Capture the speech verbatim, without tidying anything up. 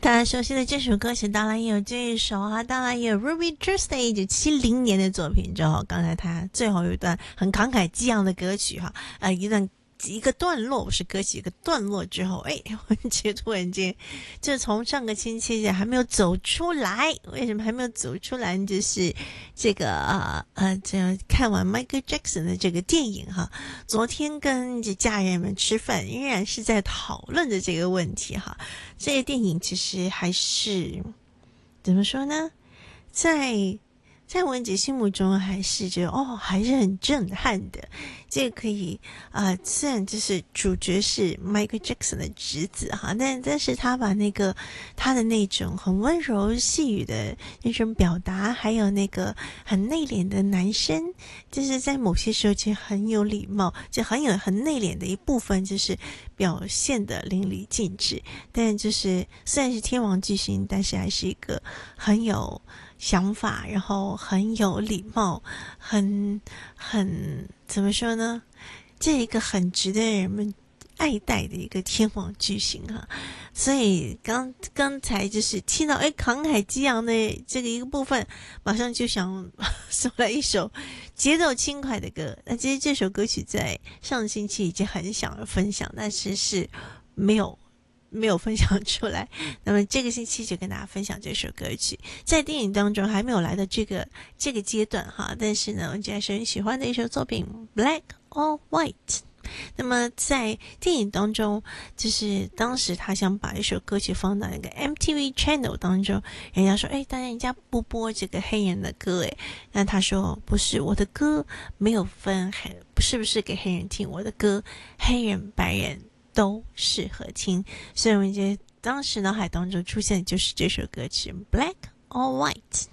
大家熟悉的这首歌曲当然也有这一首啊，当然也有 Ruby Tuesday 一九七零年的作品之后，刚才他最后一段很慷慨激昂的歌曲哈，呃，一段一个段落不是歌曲一个段落之后，哎，文杰突然间就从上个星期还没有走出来，为什么还没有走出来？就是这个呃呃，这看完 Michael Jackson 的这个电影哈，昨天跟这家人们吃饭，依然是在讨论的这个问题哈。这个电影其实还是怎么说呢？在在文杰心目中还是觉得哦，还是很震撼的。这个可以啊、呃，虽然就是主角是 Michael Jackson 的侄子哈，但但是他把那个他的那种很温柔细语的那种表达，还有那个很内敛的男生，就是在某些时候其实很有礼貌，就很有很内敛的一部分，就是表现的淋漓尽致。但就是虽然是天王巨星，但是还是一个很有想法，然后很有礼貌，很很怎么说呢？这一个很值得人们爱戴的一个天王巨星哈。所以刚刚才就是听到哎慷慨激昂的这个一个部分，马上就想送来一首节奏轻快的歌。那其实这首歌曲在上星期已经很想要分享，但是是没有。没有分享出来，那么这个星期就跟大家分享这首歌曲，在电影当中还没有来的这个这个阶段哈，但是呢，我还是很喜欢的一首作品《Black or White》。那么在电影当中，就是当时他想把一首歌曲放到那个 M T V Channel 当中，人家说，哎，但是人家不播这个黑人的歌，哎，那他说不是，我的歌没有分黑，是不是给黑人听？我的歌黑人、白人都适合听，所以我觉得当时脑海当中出现的就是这首歌曲《Black or White》。